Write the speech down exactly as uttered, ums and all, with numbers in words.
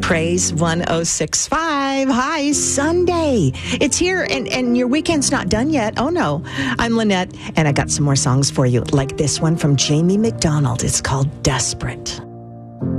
Praise one oh six point five. Hi, Sunday. It's here, and, and your weekend's not done yet. Oh, no. I'm Lynette, and I got some more songs for you, like this one from Jamie McDonald. It's called Desperate.